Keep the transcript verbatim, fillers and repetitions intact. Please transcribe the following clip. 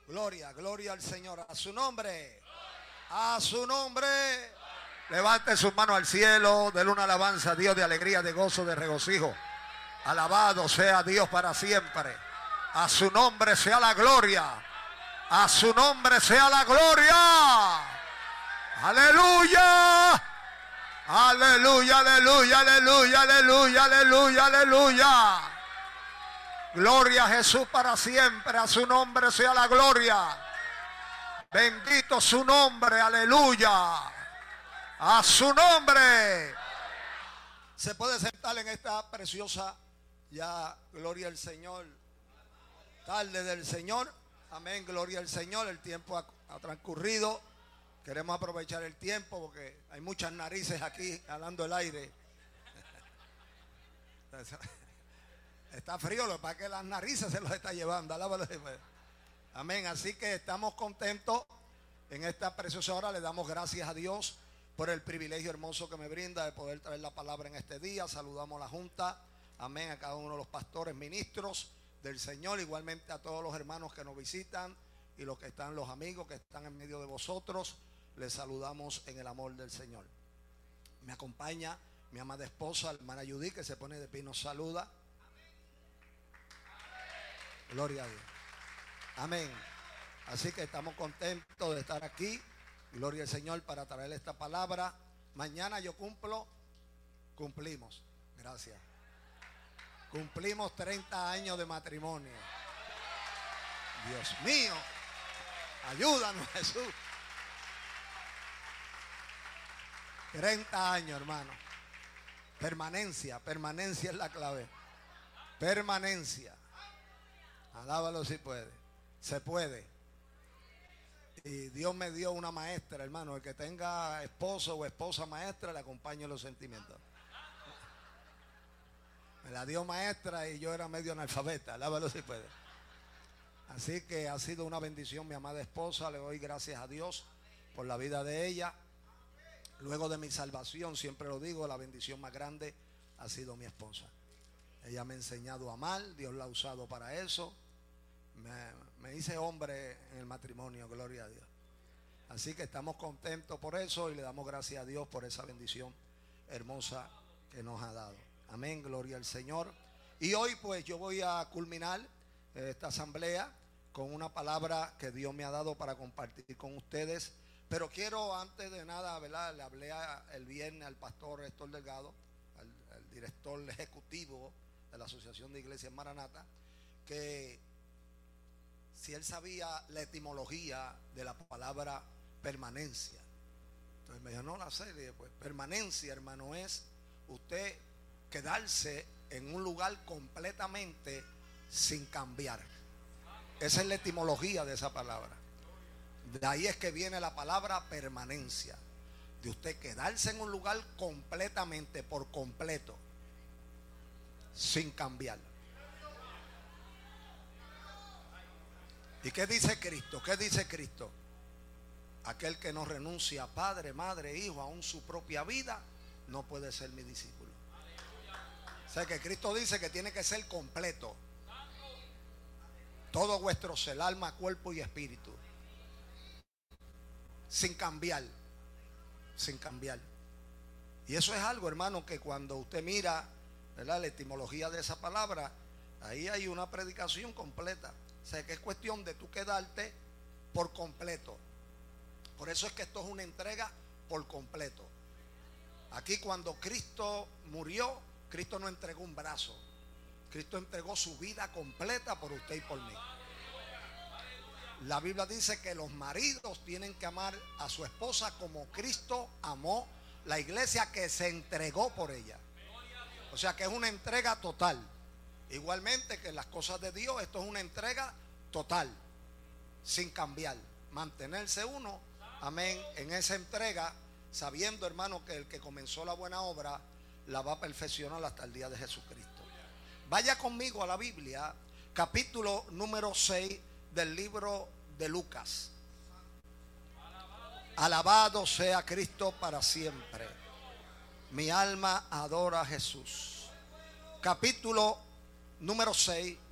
Gloria, gloria al Señor. A su nombre. A su nombre. Levante sus manos al cielo. Dele una alabanza a Dios de alegría, de gozo, de regocijo. Alabado sea Dios para siempre. A su nombre sea la gloria. A su nombre sea la gloria. Aleluya. Aleluya, aleluya, aleluya, aleluya, aleluya, aleluya. Gloria a Jesús para siempre. A su nombre sea la gloria. Bendito su nombre, aleluya. A su nombre. Se puede sentar en esta preciosa, ya, gloria al Señor, tarde del Señor. Amén, gloria al Señor. El tiempo ha, ha transcurrido. Queremos aprovechar el tiempo porque hay muchas narices aquí jalando el aire. Está frío, lo que pasa es que las narices se los está llevando. Alábalo. Amén. Así que estamos contentos en esta preciosa hora. Le damos gracias a Dios por el privilegio hermoso que me brinda de poder traer la palabra en este día. Saludamos a la Junta. Amén. A cada uno de los pastores, ministros del Señor. Igualmente a todos los hermanos que nos visitan y los que están, los amigos que están en medio de vosotros. Les saludamos en el amor del Señor. Me acompaña mi amada esposa, la hermana Judy, que se pone de pie y nos saluda. Gloria a Dios. Amén. Así que estamos contentos de estar aquí. Gloria al Señor para traer esta palabra. Mañana yo cumplo, cumplimos. Gracias. Cumplimos treinta años de matrimonio. Dios mío. Ayúdanos, Jesús. treinta años, hermano. Permanencia, permanencia es la clave. Permanencia. Alábalo si puede. Se puede. Y Dios me dio una maestra, hermano. El que tenga esposo o esposa maestra, le acompaño en los sentimientos. Me la dio maestra y yo era medio analfabeta. Alábalo si puede. Así que ha sido una bendición mi amada esposa. Le doy gracias a Dios por la vida de ella. Luego de mi salvación, siempre lo digo, la bendición más grande ha sido mi esposa. Ella me ha enseñado a amar, Dios la ha usado para eso. Me, me hice hombre en el matrimonio, gloria a Dios. Así que estamos contentos por eso y le damos gracias a Dios por esa bendición hermosa que nos ha dado. Amén, gloria al Señor. Y hoy pues yo voy a culminar esta asamblea con una palabra que Dios me ha dado para compartir con ustedes. Pero quiero antes de nada, ¿verdad? Le hablé a, el viernes al pastor Héctor Delgado, al, al director ejecutivo de la Asociación de Iglesias Maranata, que si él sabía la etimología de la palabra permanencia. Entonces me dijo, no la sé. Le dije, pues permanencia, hermano, es usted quedarse en un lugar completamente sin cambiar. Esa es la etimología de esa palabra. De ahí es que viene la palabra permanencia. De usted quedarse en un lugar completamente, por completo, sin cambiar. ¿Y qué dice Cristo? ¿Qué dice Cristo? Aquel que no renuncia a padre, madre, hijo, aún su propia vida, no puede ser mi discípulo. O sea que Cristo dice que tiene que ser completo. Todo vuestro ser, alma, cuerpo y espíritu. Sin cambiar. Sin cambiar. Y eso es algo, hermano, que cuando usted mira, ¿verdad?, la etimología de esa palabra, ahí hay una predicación completa. O sea que es cuestión de tú quedarte por completo. Por eso es que esto es una entrega por completo. Aquí cuando Cristo murió, Cristo no entregó un brazo. Cristo entregó su vida completa por usted y por mí. La Biblia dice que los maridos tienen que amar a su esposa como Cristo amó la iglesia, que se entregó por ella. O sea que es una entrega total. Igualmente que en las cosas de Dios, esto es una entrega total, sin cambiar. Mantenerse uno, amén, en esa entrega, sabiendo, hermano, que el que comenzó la buena obra la va a perfeccionar hasta el día de Jesucristo. Vaya conmigo a la Biblia, capítulo número seis del libro de Lucas. Alabado sea Cristo para siempre. Mi alma adora a Jesús. Capítulo número seis